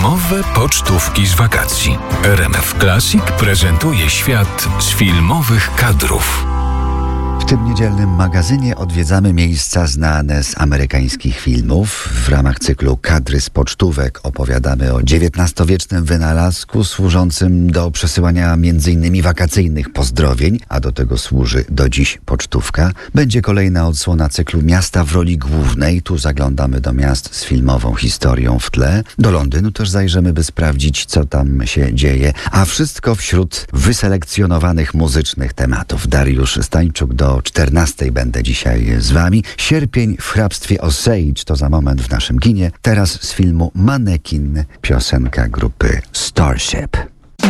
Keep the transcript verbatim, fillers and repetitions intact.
Filmowe pocztówki z wakacji. R M F Classic prezentuje świat z filmowych kadrów. W tym niedzielnym magazynie odwiedzamy miejsca znane z amerykańskich filmów. W ramach cyklu Kadry z pocztówek opowiadamy o dziewiętnastowiecznym wynalazku służącym do przesyłania m.in. wakacyjnych pozdrowień, a do tego służy do dziś pocztówka. Będzie kolejna odsłona cyklu Miasta w roli głównej. Tu zaglądamy do miast z filmową historią w tle. Do Londynu też zajrzymy, by sprawdzić, co tam się dzieje. A wszystko wśród wyselekcjonowanych muzycznych tematów. Dariusz Stańczuk, do czternastej będę dzisiaj z wami. Sierpień w hrabstwie Osage to za moment w naszym kinie. Teraz z filmu Manekin, piosenka grupy Starship.